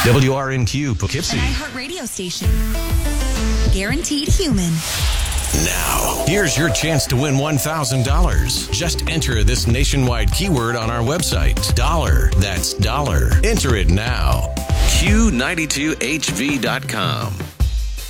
WRNQ Poughkeepsie. An iHeart radio station. Guaranteed human. Now, here's your chance to win $1,000. Just enter this nationwide keyword on our website. Dollar. That's dollar. Enter it now. Q92HV.com.